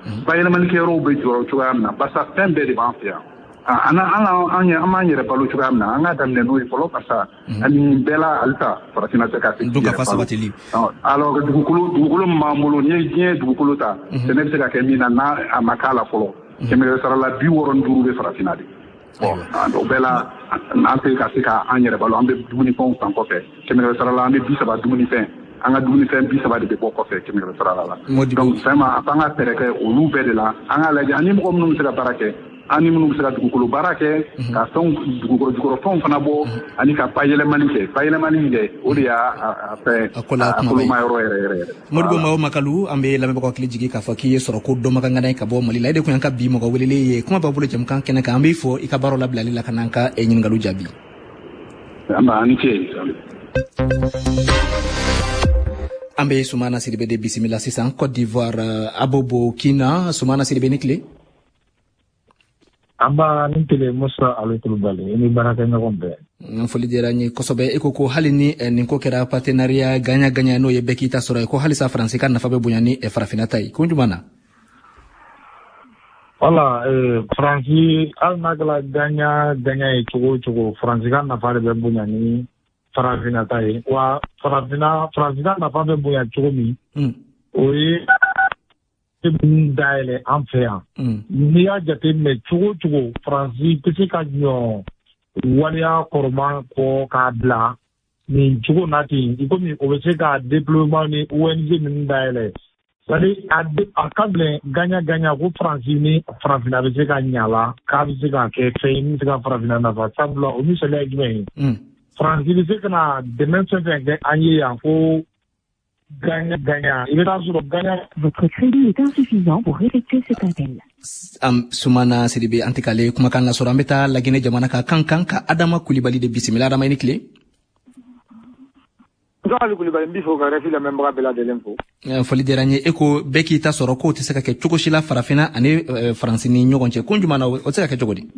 bayɛlɛmani kɛyɔrɔw bɛ jɔ cogoya min na barisa fɛn bɛɛ de b'an fɛ yan an b'an yɛrɛ balo cogoya min na an ka daminɛ n'o ye fɔlɔ barisa ani bɛɛ la halisa farafinna tɛ ka se alors dugukolo min b'an bolo n'i ye diɲɛ dugukolo ta sɛnɛ bɛ se ka kɛ min na n'a a ma k'a la fɔlɔ 165 bɛ farafinna de o bɛɛ la an tɛ ka se k'an yɛrɛ balo an bɛ dumunifɛnw san kɔfɛ 130 la an bɛ 30 dumunifɛn an ka dumunifɛn 30 de bɛ bɔ kɔfɛ 130 la donc vraiment an ka fɛɛrɛ kɛ olu bɛɛ de la an ka lajɛ ani mɔgɔ minnu bɛ se ka baara kɛ ani minnu bɛ se ka dugukolo baara kɛ ka dugukɔrɔfɛnw fana bɔ ani ka bayɛlɛmani kɛ o de y'a koloma yɔrɔ yɛrɛ Modibo Mawo Makalu an bɛ lamɛnbagaw hakili jigin k'a fɔ k'i ye sɔrɔ ko dɔnbagangana ka bɔ Mali la e de kun y'an ka bi mɔgɔ welelen ye kuma b'a bolo jamukan kɛnɛ kan an b'i fɔ i ka baaraw labilali la ka n'an ka ɲininkaliw jaabi. Ani ce. An bɛ Sumana Sidibe de bisimila sisan Côte d'Ivoire Abobo Kina Sumana Sidibe ni tile. Amba ni tele Musa Alutulubali ni baraka ɲɔgɔn bɛɛ. Foli diyara n ye kosɛbɛ e ko ko hali ni nin ko kɛra partenariat gagnant n'o ye bɛɛ k'i ta sɔrɔ ye ko halisa Faransi ka nafa bɛ bonya ni farafinna ta ye kun jumɛn na? Wala Faransi hali n'a kɛra gagnant ye cogo o cogo Faransi ka nafa de bɛ bonya ni farafinna ta ye wa Faransi ka nafa bɛ bonya cogo min o ye dayɛlɛ an fɛ yan n'i y'a jateminɛ cogo o cogo Faransi tɛ se ka ɲɔ waleya kɔrɔman kɔ k'a bila nin cogo na ten i komi o bɛ se ka déploiement ni ONG ninnu dayɛlɛ c'est-à-dire a ka gɛlɛn gagnant ko Faransi ni farafinna bɛ se ka ɲa la k'a bɛ se ka kɛ fɛn ye min bɛ se ka farafinna nafa sabula o misaliya ye jumɛn ye Faransi bɛ se ka na dɛmɛ fɛn fɛn kɛ an ye yan ko gagnant il est dans gagnant. Votre crédit est insuffisant pour effectuer cet appel. Sumana Sidibe antikale kumakan la sɔrɔ an bɛ taa Laginɛ jamana kan ka Adama Kulibali de bisimila Adama i ni tile. Nzali Kulibali n b'i fɔ ka RFI lamɛnbaga bɛɛ lajɛlen fo. Foli diyara n ye e ko bɛɛ k'i ta sɔrɔ k'o tɛ se ka kɛ cogo si la farafinna ani Faransi ni ɲɔgɔn cɛ kun jumɛn na o tɛ se ka kɛ cogo di?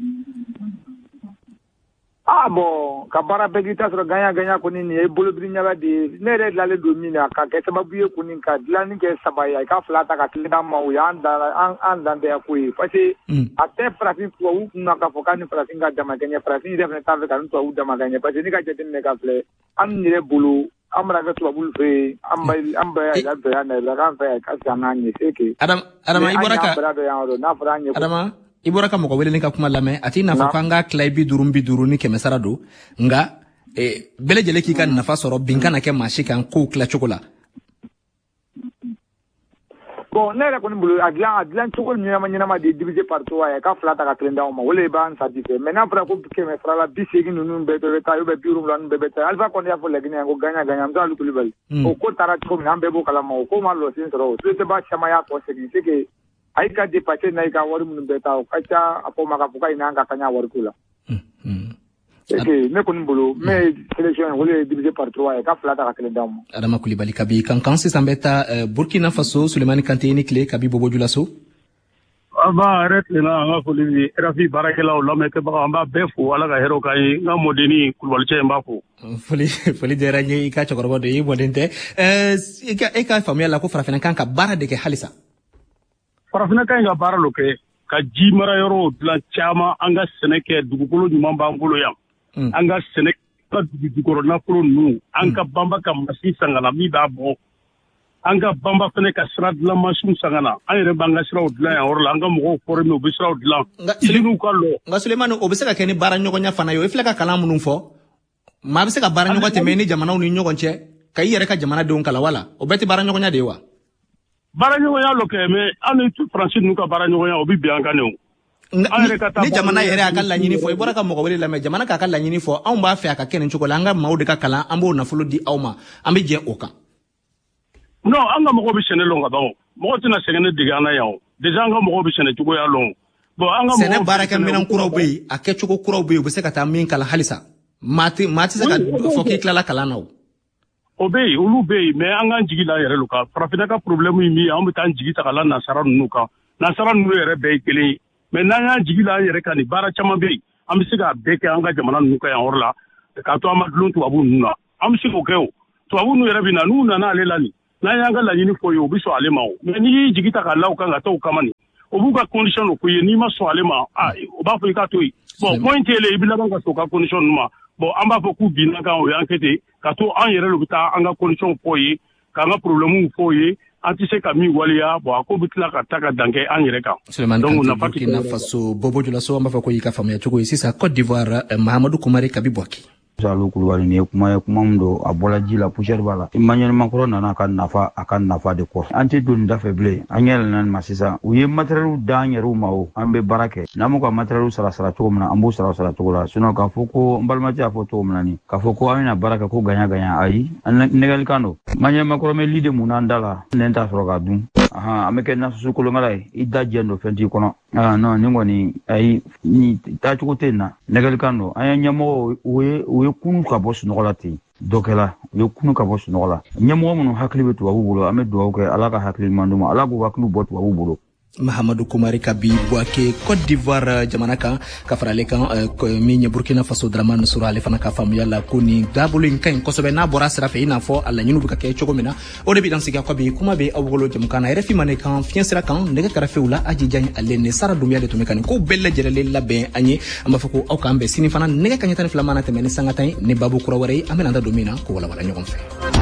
Bon ka baara bɛɛ k'i ta sɔrɔ gagnant kɔni nin ye bolobiri ɲaga de ye ne yɛrɛ dilanlen don min na ka kɛ sababu ye kɔni ka dilanni kɛ saba ye i ka fila ta ka tile d'an ma o y'an dantɛya ko ye parce que a tɛ farafin tubabu kun na k'a fɔ k'a ni farafin ka dama kɛ ɲɛ farafin yɛrɛ fana t'a fɛ ka ni tubabu dama kɛ ɲɛ parce que ne ka jateminɛ ka filɛ an yɛrɛ bolo an mana kɛ tubabu fɛ yen an bɛɛ y'a dɔ yan na k'an fɛ ka se an n'an ɲɛ c'est que Adama i bɔra ka mɔgɔ welelen ka kuma lamɛn a t'i nafa ko an ka tila 50 ni 100 don nka bɛɛ lajɛlen k'i ka nafa sɔrɔ bin kana kɛ maa si kan kow tila cogo la. Bon ne yɛrɛ kɔni bolo a dilan cogo ɲɛnama de divisé par 3 ye ka fila ta ka kelen d'aw ma o le b'an satisfait mais n'a fɔra ko 100 la 80 ninnu bɛɛ bɛ taa ou bien 70 ninnu bɛɛ bɛ taa Alpha Condé y'a fɔ Laginɛ ko gagnant Mzali Kulibali o ko taara cogo min an bɛɛ b'o kalama o ko ma lɔsen sɔrɔ o société ba caman y'a tɔ segin c'est que a y'i ka dépassé n'a y'i ka wari minnu bɛɛ ta o ka ca a fɔ ma k'a fɔ k'a ɲin'an ka kaɲa wariko la. Ne kɔni bolo mais sélection o le ye divisé par 3 ye ka fila ta ka kelen d'aw ma. Adama Kulibali kabi kankan sisan bɛ taa Burkina Faso Sulemani Kante i ni tile kabi Bobo Julaso. An b'a yɛrɛ tilenna an ka foli ni RFI baarakɛlaw lamɛnkɛbagaw an b'a bɛɛ fo Ala ka hɛrɛw k'an ye n ka mɔdeni Kulibali cɛ n b'a fo. Foli diyara n ye i ka cɛkɔrɔba dɔ ye i mɔden tɛ e ka faamuya la ko farafinna kan ka baara de kɛ halisa. Farafinna kan ka baara dɔ kɛ ka ji mara yɔrɔ dilan caman an ka sɛnɛ kɛ dugukolo ɲuman b'an bolo yan an ka sɛnɛ ka dugukɔrɔ nafolo ninnu an ka banba ka masi san ka na min b'a bɔ an ka banba fɛnɛ ka sira dilan masiw san ka na an yɛrɛ b'an ka siraw dilan yan yɔrɔ la an ka mɔgɔw former u bɛ siraw dilan usines ka lɔ. Nka Sulemani o bɛ se ka kɛ ni baara ɲɔgɔnya fana ye o i filɛ ka kalan minnu fɔ maa bɛ se ka baara ɲɔgɔn tɛmɛ ni jamanaw ni ɲɔgɔn cɛ ka i yɛrɛ ka jamanadenw kalan wala o bɛɛ tɛ baara ɲɔgɔnya de ye wa? Baara ɲɔgɔnya lɔ kɛ mais an ni Faransi ninnu ka baara ɲɔgɔnya o bɛ bɛn an kan ne o. Ni jamana yɛrɛ y'a ka laɲini fɔ i bɔra ka mɔgɔ wele lamɛn jamana k'a ka laɲini fɔ anw b'a fɛ a ka kɛ nin cogo la an ka maaw de ka kalan an b'o nafolo di aw ma an bɛ jɛ o kan. Non an ka mɔgɔw bɛ sɛnɛ lɔn ka ban o mɔgɔ tɛna sɛgɛn ne dege an na yan o déjà an ka mɔgɔw bɛ sɛnɛ cogoya lɔn bon an ka sɛnɛ baarakɛminɛn kuraw bɛ yen a kɛcogo kuraw bɛ yen u bɛ se ka taa min kalan halisa maa tɛ se ka fɔ k'i tilala kalan na o. O bɛ yen olu bɛ yen mais an k'an jigi la yɛrɛ lu kan farafinna ka problème ye min ye an bɛ taa an jigi ta ka la nasara ninnu kan nasara ninnu yɛrɛ bɛɛ ye kelen ye mais n'an y'an jigi la an yɛrɛ kan nin baara caman bɛ yen an bɛ se k'a bɛɛ kɛ an ka jamana ninnu kan yan yɔrɔ la k'a to an ma dulon tubabu ninnu na an bɛ se k'o kɛ o tubabu ninnu yɛrɛ bɛ na n'u nana ale la nin n'a y'an ka laɲini fɔ ye o bɛ sɔn ale ma o mais n'i y'i jigi ta ka la o kan ka taa o kama nin o b'u ka condition dɔ fɔ i ye n'i ma sɔn ale ma o b'a fɔ i ka to yen bon point tɛ i bɛ laban ka sɔn o ka condition ninnu ma bon an b'a fɔ k'u binna kan o ye enquête ka to an yɛrɛ de bɛ taa an ka condition fɔ ye k'an ka problème fɔ ye an tɛ se ka min waleya bon a ko bɛ tila ka taa ka dan kɛ an yɛrɛ kan. Sulemani Kante Burkina Faso Bobo Julaso an b'a fɔ ko i ka faamuya cogo ye sisan Côte d'Ivoire Mahamadou Koumari Kabi Bouaki. Salu Kulubali ni kuma mun do a bɔla ji la poussière b'a la Emmanuel Macron nana ka nafa de kɔ an tɛ don da fɛ bilen an yɛlɛnna ma sisan u ye matériel d'an yɛrɛw ma o an bɛ baara kɛ n'an m'u ka matériel sara cogo min na an b'u sara cogo la sinon k'a fɔ ko n balimakɛ y'a fɔ cogo min na nin k'a fɔ ko an bɛna baara kɛ ko gagnant ayi nɛgɛlikan don Emmanuel Macron bɛ lide mun n'an da la nɛn t'a sɔrɔ ka dun an bɛ kɛ nasu kolongala ye i da jɛn don fɛn t'i kɔnɔ non ni kɔni ayi ni taacogo tɛ nin na nɛgɛlikan don an ye ɲɛmɔgɔ u ye kunu ka bɔ sunɔgɔ la ten dɔ kɛla u ye kunu ka bɔ sunɔgɔ la ɲɛmɔgɔ minnu hakili bɛ tubabu bolo an bɛ dugawu kɛ ala ka hakili ɲuman d'u ma ala k'u hakili bɔ tubabu bolo. Mahamadou Koumari Kabi Bouake Côte d'Ivoire jamana kan ka farale kan min ye Burkina Faso Dramane Sura ale fana ka faamuya la ko ni dabolo in kan kosɛbɛ n'a bɔra sira fɛ i n'a fɔ a laɲiniw bɛ ka kɛ cogo min na o de bɛ dan sigi ka bi kuma bɛ aw bolo jamukan na RFI mane kan fiɲɛ sira kan nɛgɛ kɛrɛfɛw la aji jan ale ne Sara Dumbuya de tun bɛ kan ko bɛɛ lajɛlen labɛn an ye an b'a fɔ ko aw k'an bɛn sini fana nɛgɛ kaɲɛ 12 mana tɛmɛ ni sanga tan ni babu kura wɛrɛ ye an bɛna da don min na ko walawala ɲɔgɔn fɛ.